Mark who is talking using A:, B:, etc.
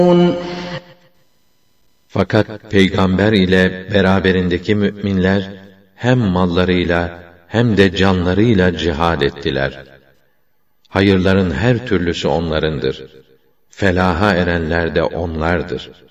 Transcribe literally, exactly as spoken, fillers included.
A: Fakat peygamber ile beraberindeki müminler hem mallarıyla hem de canlarıyla cihad ettiler. Hayırların her türlüsü onlarındır. Felaha erenler de onlardır.